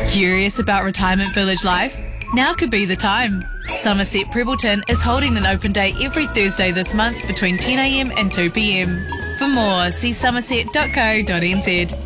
Curious about retirement village life? Now could be the time. Somerset Prebbleton is holding an open day every Thursday this month between 10 a.m. and 2 p.m. For more, see somerset.co.nz.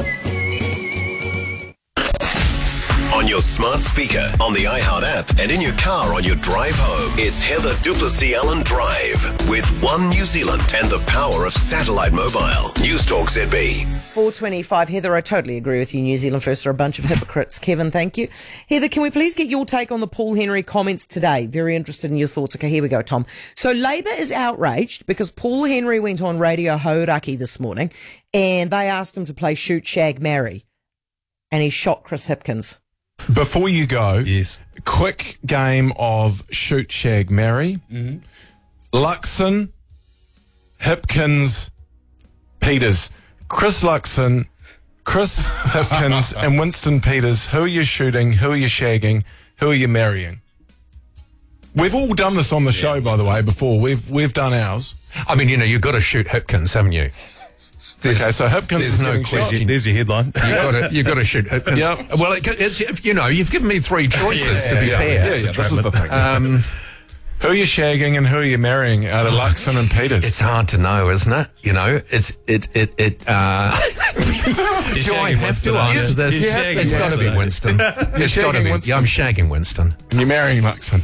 On your smart speaker, on the iHeart app, and in your car on your drive home, it's Heather Duplessis-Allen Drive with One New Zealand and the power of satellite mobile. Newstalk ZB. 4:25. Heather, I totally agree with you. New Zealand First are a bunch of hypocrites. Kevin, thank you. Heather, can we please get your take on the Paul Henry comments today? Very interested in your thoughts. Okay, here we go, Tom. So Labour is outraged because Paul Henry went on Radio Hauraki this morning and they asked him to play Shoot, Shag, Marry. And he shot Chris Hipkins. Before you go, yes, quick game of Shoot, Shag, Marry. Mm-hmm. Luxon, Hipkins, Peters. Chris Luxon, Chris Hipkins and Winston Peters. Who are you shooting? Who are you shagging? Who are you marrying? We've all done this on the show, by the way, before. We've done ours. I mean, you've got to shoot Hipkins, haven't you? Okay, so Hipkins is no question. There's your headline. You've got to shoot Hipkins. Yep. Well, it's, you've given me three choices, to be fair. Yeah, this is the thing. Who are you shagging and who are you marrying out of Luxon and Peters? It's hard to know, isn't it? Do I have to answer this? It's got to be Winston. It's got to be. Winston. Yeah, I'm shagging Winston. And you're marrying Luxon.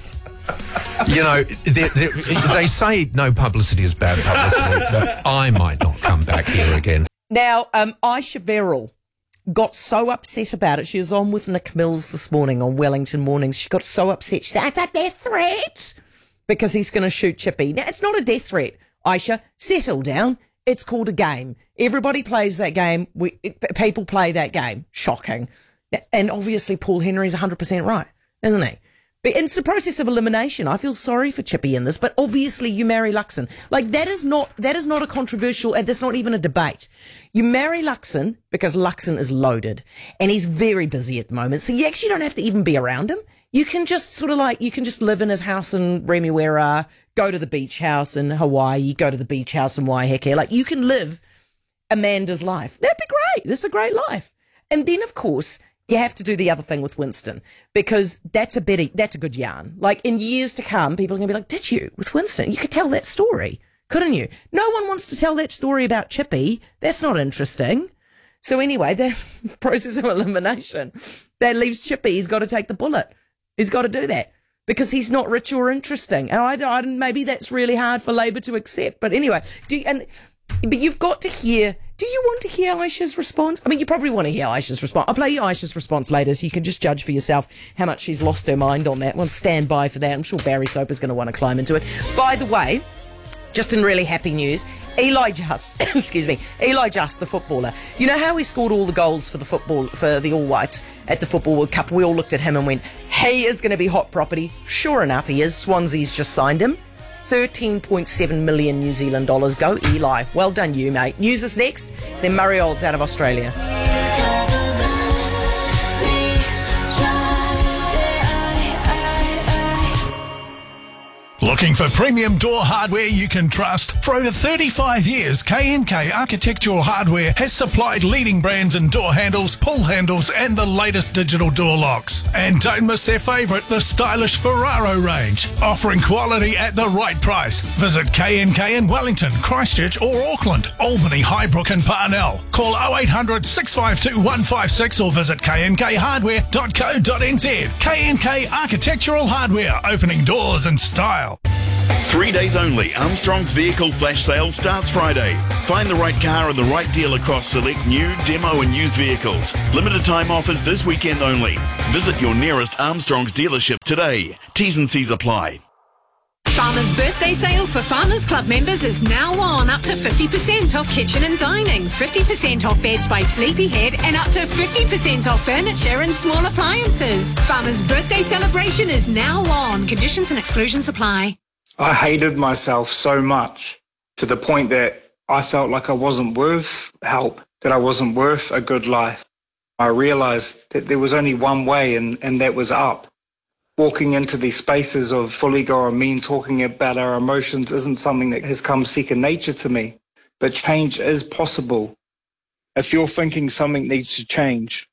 They say no publicity is bad publicity, but I might not come back here again. Now, Aisha Verrill got so upset about it. She was on with Nick Mills this morning on Wellington Mornings. She got so upset. She said, "That's a death threat," because he's going to shoot Chippy. Now, it's not a death threat, Aisha. Settle down. It's called a game. Everybody plays that game. People play that game. Shocking. And obviously Paul Henry's 100% right, isn't he? But it's the process of elimination. I feel sorry for Chippy in this, but obviously you marry Luxon. Like, that is not a controversial, that's not even a debate. You marry Luxon because Luxon is loaded and he's very busy at the moment. So you actually don't have to even be around him. You can just you can just live in his house in Remuera, go to the beach house in Hawaii, go to the beach house in Waiheke. Like, you can live Amanda's life. That'd be great. This is a great life. And then, of course, you have to do the other thing with Winston, because that's a good yarn. Like, in years to come, people are going to be like, "Did you with Winston? You could tell that story, couldn't you?" No one wants to tell that story about Chippy. That's not interesting. So anyway, the process of elimination, that leaves Chippy. He's got to take the bullet. He's got to do that because he's not rich or interesting. And maybe that's really hard for Labour to accept. But anyway, but you've got to hear. Do you want to hear Aisha's response? I mean, you probably want to hear Aisha's response. I'll play you Aisha's response later so you can just judge for yourself how much she's lost her mind on that. Well, stand by for that. I'm sure Barry Soper's going to want to climb into it. By the way, just in really happy news, Eli Just, the footballer. You know how he scored all the goals for the All Whites at the Football World Cup? We all looked at him and went, he is going to be hot property. Sure enough, he is. Swansea's just signed him. 13.7 million New Zealand dollars. Go Eli. Well done you, mate. News is next. Then Murray Olds out of Australia. Looking for premium door hardware you can trust? For over 35 years, K&K Architectural Hardware has supplied leading brands in door handles, pull handles and the latest digital door locks. And don't miss their favourite, the stylish Ferraro range, offering quality at the right price. Visit K&K in Wellington, Christchurch or Auckland, Albany, Highbrook and Parnell. Call 0800 652 156 or visit knkhardware.co.nz. K&K Architectural Hardware, opening doors in style. 3 days only. Armstrong's Vehicle Flash Sale starts Friday. Find the right car and the right deal across select new, demo and used vehicles. Limited time offers this weekend only. Visit your nearest Armstrong's dealership today. T's and C's apply. Farmers' birthday sale for Farmers Club members is now on. Up to 50% off kitchen and dining, 50% off beds by Sleepyhead, and up to 50% off furniture and small appliances. Farmers' birthday celebration is now on. Conditions and exclusions apply. I hated myself so much to the point that I felt like I wasn't worth help, that I wasn't worth a good life. I realized that there was only one way, and that was up. Walking into these spaces of fully go or mean, talking about our emotions isn't something that has come second nature to me. But change is possible. If you're thinking something needs to change,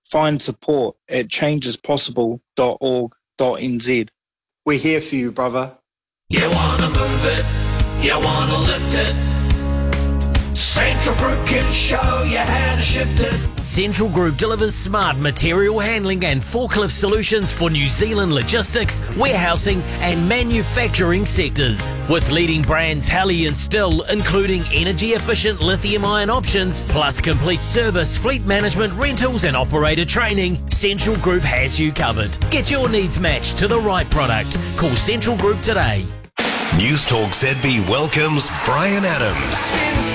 Find support at changespossible.org.nz. We're here for you, brother. You wanna move it, you wanna lift it. Central Group can show you how to shift it. Central Group delivers smart material handling and forklift solutions for New Zealand logistics, warehousing and manufacturing sectors. With leading brands Heli and Still, including energy-efficient lithium-ion options, plus complete service, fleet management, rentals and operator training, Central Group has you covered. Get your needs matched to the right product. Call Central Group today. News Talk ZB welcomes Brian Adams.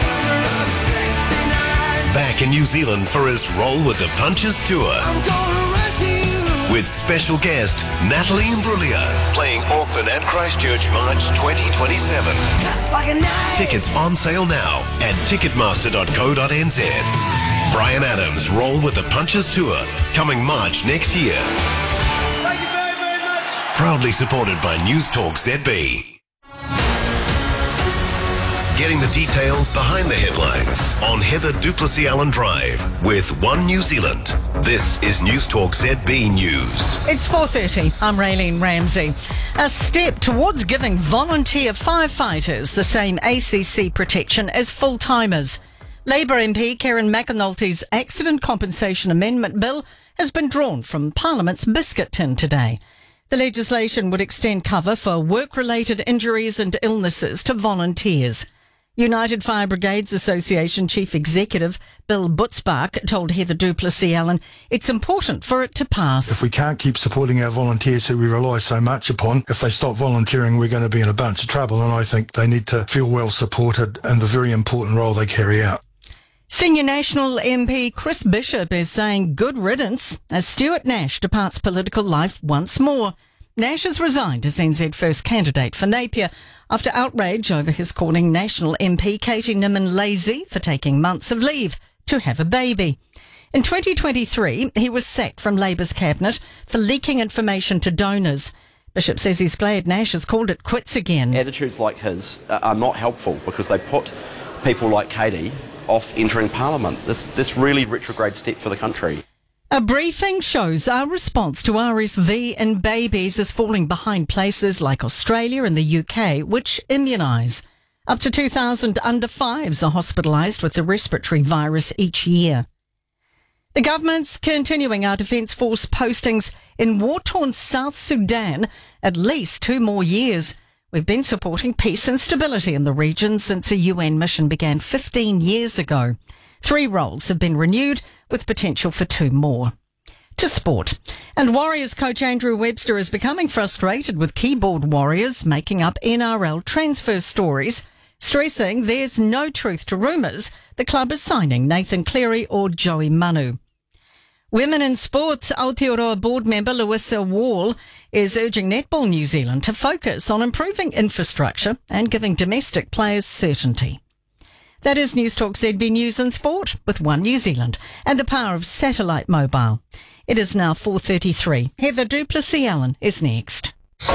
Back in New Zealand for his Roll with the Punches tour. With special guest Natalie Imbruglia, playing Auckland and Christchurch March 2027. Tickets on sale now at ticketmaster.co.nz. Brian Adams' Roll with the Punches tour, coming March next year. Thank you very, very much. Proudly supported by News Talk ZB. Getting the detail behind the headlines on Heather Duplessis Allen Drive with One New Zealand. This is News Talk ZB News. It's 4:30. I'm Raylene Ramsey. A step towards giving volunteer firefighters the same ACC protection as full-timers. Labour MP Karen McAnulty's Accident Compensation Amendment Bill has been drawn from Parliament's biscuit tin today. The legislation would extend cover for work-related injuries and illnesses to volunteers. United Fire Brigades Association Chief Executive Bill Butzbach told Heather Duplessis Allen it's important for it to pass. If we can't keep supporting our volunteers who we rely so much upon, if they stop volunteering, we're going to be in a bunch of trouble, and I think they need to feel well supported in the very important role they carry out. Senior National MP Chris Bishop is saying good riddance as Stuart Nash departs political life once more. Nash has resigned as NZ First candidate for Napier after outrage over his calling National MP Katie Nimmin lazy for taking months of leave to have a baby. In 2023, he was sacked from Labour's cabinet for leaking information to donors. Bishop says he's glad Nash has called it quits again. Attitudes like his are not helpful because they put people like Katie off entering Parliament. This really retrograde step for the country. A briefing shows our response to RSV in babies is falling behind places like Australia and the UK, which immunise. Up to 2,000 under fives are hospitalised with the respiratory virus each year. The government's continuing our Defence Force postings in war-torn South Sudan at least 2 more years. We've been supporting peace and stability in the region since a UN mission began 15 years ago. 3 roles have been renewed, with potential for 2 more. To sport. And Warriors coach Andrew Webster is becoming frustrated with keyboard warriors making up NRL transfer stories, stressing there's no truth to rumours the club is signing Nathan Cleary or Joey Manu. Women in sport, Aotearoa board member Louisa Wall is urging Netball New Zealand to focus on improving infrastructure and giving domestic players certainty. That is News Talk ZB News and Sport with One New Zealand and the power of satellite mobile. It is now 4:33. Heather Duplessis Allen is next.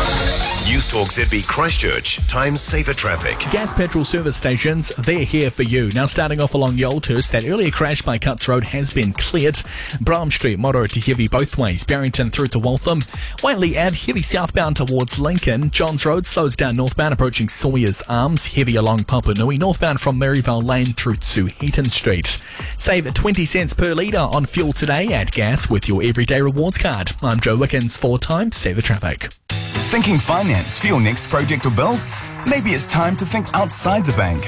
News Talk ZB Christchurch, times safer traffic. Gas petrol service stations, they're here for you. Now starting off along Yolthurst, that earlier crash by Cuts Road has been cleared. Bram Street, moderate to heavy both ways. Barrington through to Waltham. Whiteley Ave, heavy southbound towards Lincoln. Johns Road slows down northbound approaching Sawyer's Arms. Heavy along Papanui. Northbound from Maryvale Lane through to Heaton Street. Save 20 cents per litre on fuel today at gas with your everyday rewards card. I'm Joe Wickens for Time Saver Traffic. Thinking finance for your next project or build? Maybe it's time to think outside the bank.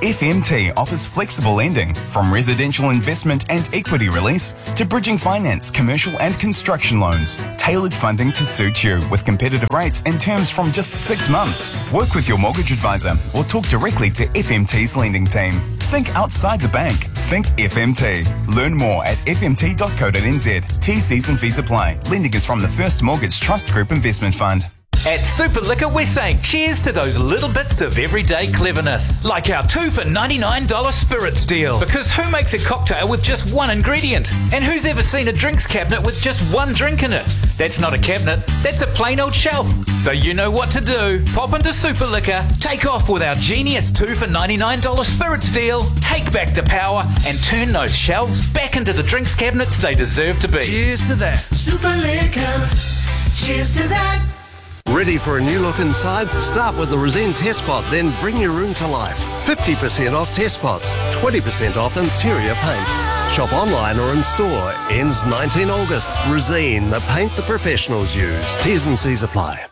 FMT offers flexible lending from residential investment and equity release to bridging finance, commercial and construction loans. Tailored funding to suit you with competitive rates and terms from just 6 months. Work with your mortgage advisor or talk directly to FMT's lending team. Think outside the bank. Think FMT. Learn more at fmt.co.nz. T's and fees apply. Lending is from the First Mortgage Trust Group Investment Fund. At Super Liquor, we're saying cheers to those little bits of everyday cleverness. Like our 2 for $99 spirits deal. Because who makes a cocktail with just one ingredient? And who's ever seen a drinks cabinet with just one drink in it? That's not a cabinet, that's a plain old shelf. So you know what to do. Pop into Super Liquor, take off with our genius 2 for $99 spirits deal, take back the power, and turn those shelves back into the drinks cabinets they deserve to be. Cheers to that. Super Liquor. Cheers to that. Ready for a new look inside? Start with the Resene Test Pot, then bring your room to life. 50% off test pots, 20% off interior paints. Shop online or in store. Ends 19 August. Resene, the paint the professionals use. T's and C's apply.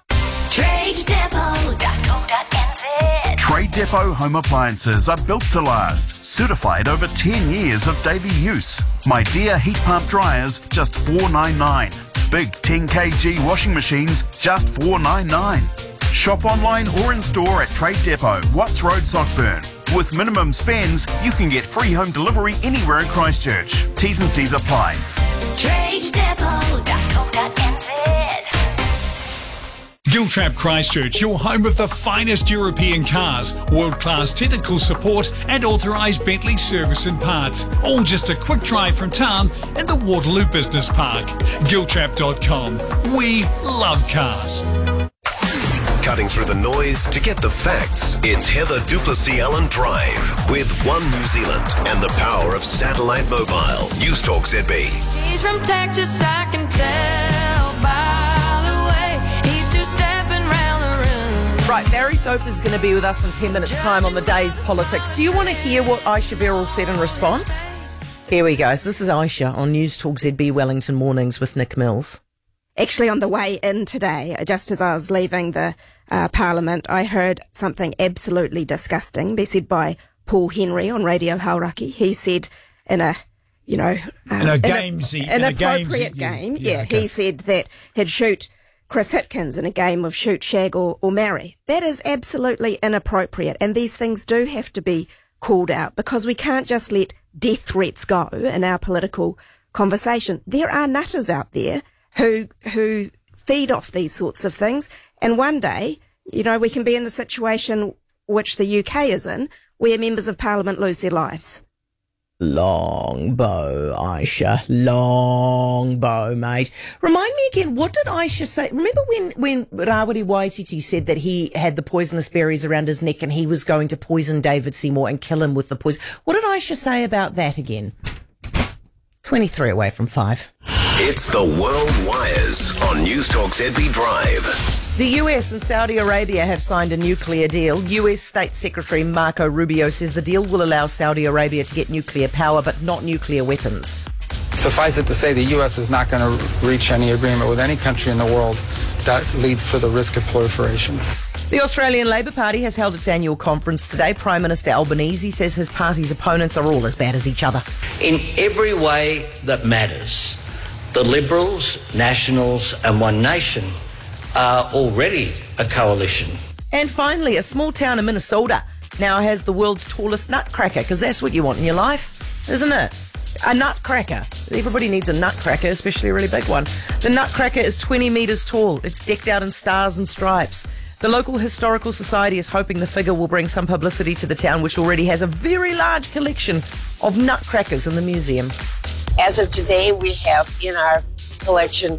TradeDepot.co.nz. Trade Depot home appliances are built to last. Certified over 10 years of daily use. My Dear heat pump dryers, just $4.99. Big 10 kg washing machines, just $4.99. Shop online or in store at Trade Depot, Watts Road, Sockburn. With minimum spends, you can get free home delivery anywhere in Christchurch. T's and C's apply. TradeDepot.co.nz. Giltrap Christchurch, your home of the finest European cars, world-class technical support and authorised Bentley service and parts. All just a quick drive from town in the Waterloo Business Park. Giltrap.com. We love cars. Cutting through the noise to get the facts. It's Heather Duplessis Allen Drive with One New Zealand and the power of satellite mobile. News Talk ZB. He's from Texas, I can tell by the way he's two-stepping round the room. Right, Barry Soap is going to be with us in 10 minutes' time on the day's politics. Do you want to hear what Aisha Verrill said in response? Here we go. So this is Aisha on News Talk ZB Wellington Mornings with Nick Mills. Actually, on the way in today, just as I was leaving the Parliament, I heard something absolutely disgusting be said by Paul Henry on Radio Hauraki. He said in a, appropriate game, he said that he'd shoot Chris Hitkins in a game of shoot, shag or marry. That is absolutely inappropriate, and these things do have to be called out because we can't just let death threats go in our political conversation. There are nutters out there who feed off these sorts of things. And one day, we can be in the situation which the UK is in, where members of Parliament lose their lives. Long bow, Aisha. Long bow, mate. Remind me again, what did Aisha say? Remember when Rawiri Waititi said that he had the poisonous berries around his neck and he was going to poison David Seymour and kill him with the poison? What did Aisha say about that again? 23 away from 5. It's the World Wires on News Talk ZB Drive. The US and Saudi Arabia have signed a nuclear deal. US State Secretary Marco Rubio says the deal will allow Saudi Arabia to get nuclear power, but not nuclear weapons. Suffice it to say, the US is not going to reach any agreement with any country in the world that leads to the risk of proliferation. The Australian Labor Party has held its annual conference today. Prime Minister Albanese says his party's opponents are all as bad as each other. In every way that matters, the Liberals, Nationals and One Nation are already a coalition. And finally, a small town in Minnesota now has the world's tallest nutcracker, because that's what you want in your life, isn't it? A nutcracker. Everybody needs a nutcracker, especially a really big one. The nutcracker is 20 metres tall. It's decked out in stars and stripes. The local historical society is hoping the figure will bring some publicity to the town, which already has a very large collection of nutcrackers in the museum. As of today, we have in our collection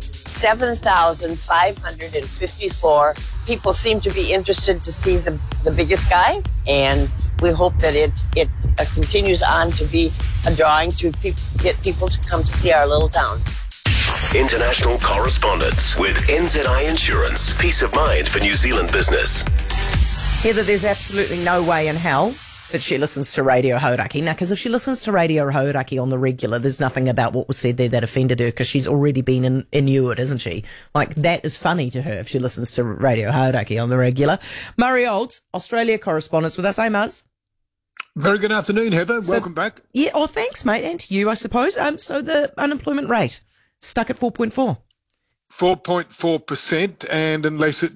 7,554. People seem to be interested to see the biggest guy, and we hope that it continues on to be a drawing to get people to come to see our little town. International correspondence with NZI Insurance. Peace of mind for New Zealand business. Heather, there's absolutely no way in hell that she listens to Radio Hauraki. Now, because if she listens to Radio Hauraki on the regular, there's nothing about what was said there that offended her, because she's already been inured, isn't she? Like, that is funny to her if she listens to Radio Hauraki on the regular. Murray Olds, Australia correspondent with us. Hey, Muzz. Very good afternoon, Heather. Welcome back. Yeah, oh, thanks, mate, and to you, I suppose. So the unemployment rate stuck at 4.4. 4.4%, and unless it